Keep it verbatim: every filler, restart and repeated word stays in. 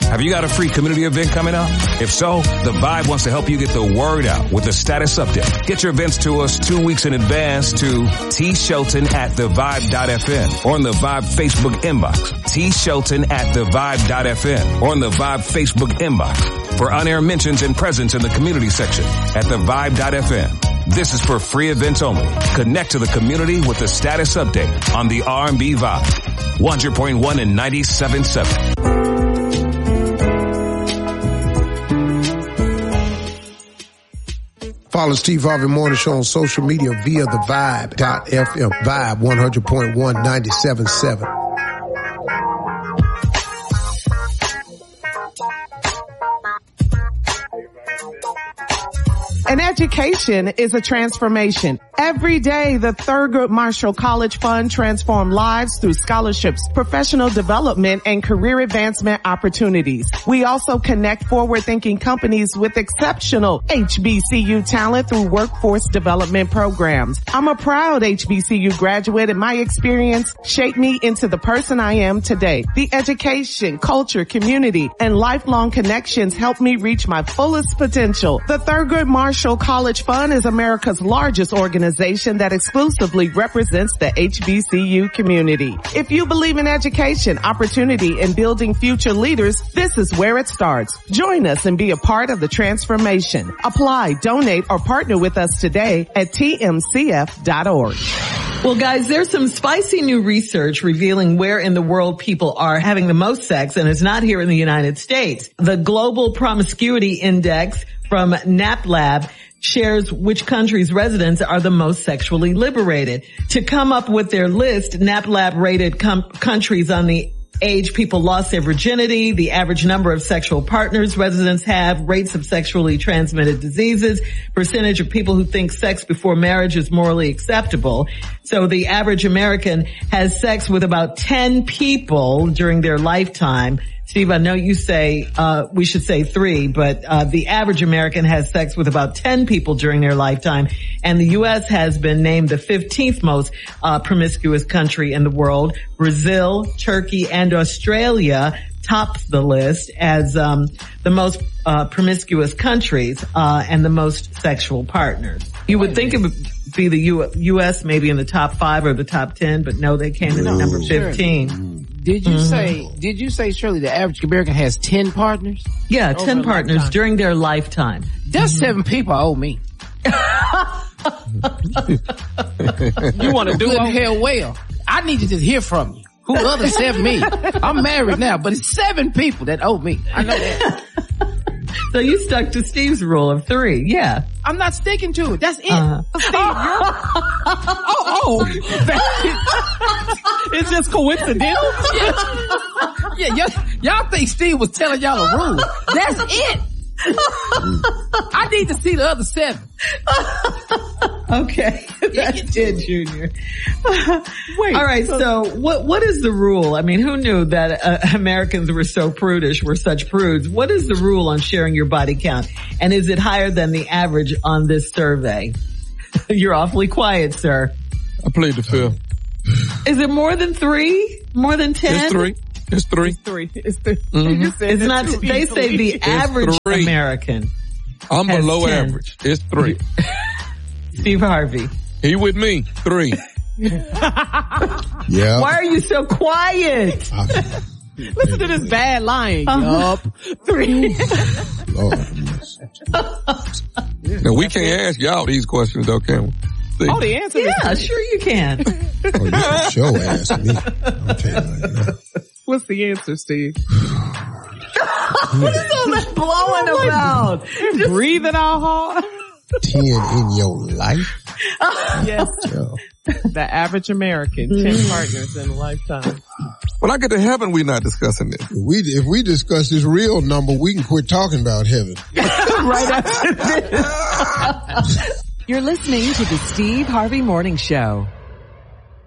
Have you got a free community event coming up? If so, The Vibe wants to help you get the word out with a status update. Get your events to us two weeks in advance to T Shelton at the vibe dot f m or on the Vibe Facebook inbox. T Shelton at the vibe dot f m or on the Vibe Facebook inbox for on-air mentions and presence in the community section at the vibe dot f m. This is for free events only. Connect to the community with the status update on the R and B Vibe. one hundred point one and ninety-seven point seven. Follow Steve Harvey Morning Show on social media via the vibe dot f m. Vibe one hundred point one, ninety-seven point seven. An education is a transformation. Every day, the Thurgood Marshall College Fund transforms lives through scholarships, professional development, and career advancement opportunities. We also connect forward-thinking companies with exceptional H B C U talent through workforce development programs. I'm a proud H B C U graduate, and my experience shaped me into the person I am today. The education, culture, community, and lifelong connections helped me reach my fullest potential. The Thurgood Marshall College Fund is America's largest organization that exclusively represents the H B C U community. If you believe in education, opportunity, and building future leaders, this is where it starts. Join us and be a part of the transformation. Apply, donate, or partner with us today at T M C F dot org. Well, guys, there's some spicy new research revealing where in the world people are having the most sex, and it's not here in the United States. The Global Promiscuity Index from NAPLAB shares which countries' residents are the most sexually liberated. To come up with their list, NAPLAB rated com- countries on the age people lost their virginity, the average number of sexual partners residents have, rates of sexually transmitted diseases, percentage of people who think sex before marriage is morally acceptable. So the average American has sex with about ten people during their lifetime. Steve, I know you say uh we should say three, but uh the average American has sex with about ten people during their lifetime, and the U S has been named the fifteenth most uh promiscuous country in the world. Brazil, Turkey, and Australia top the list as um the most uh promiscuous countries uh and the most sexual partners. You would think it would be the U- U.S. maybe in the top five or the top ten, but no, they came in at number fifteen. Did you mm-hmm. say, did you say, Shirley, the average American has ten partners? Yeah, ten partners lifetime. During their lifetime. That's mm-hmm. seven people I owe me. You want to do it? Hell well. I need to just hear from you. Who other seven me? I'm married now, but it's seven people that owe me. I know that. So you stuck to Steve's rule of three. Yeah. I'm not sticking to it. That's it. Uh-huh. Steve, oh, oh. It's just coincidental? Yeah, yeah y'all, y'all think Steve was telling y'all a rule. That's it. I need to see the other seven. Okay. That's it, Junior. Wait. All right. So what, what is the rule? I mean, who knew that uh, Americans were so prudish, were such prudes? What is the rule on sharing your body count? And is it higher than the average on this survey? You're awfully quiet, sir. I plead the fifth. Is it more than three? More than ten? It's three. It's three. It's three. It's three. Mm-hmm. It's not, they say the average American. I'm below ten. average. It's three. Steve Harvey. He with me. Three. Yeah. Why are you so quiet? Listen to this bad lying. Uh-huh. Yup. Three. Lord. Now, we can't ask y'all these questions though, can we? See? Oh, the answer yeah, is sure you can. Oh, you can show ask me. I'll tell you right now. What's the answer, Steve? What is all that blowing about? Just breathing out hard. Ten in your life? Yes. Yo. The average American, ten partners in a lifetime. When I get to heaven, we're not discussing this. If we, if we discuss this real number, we can quit talking about heaven. Right after this. You're listening to the Steve Harvey Morning Show.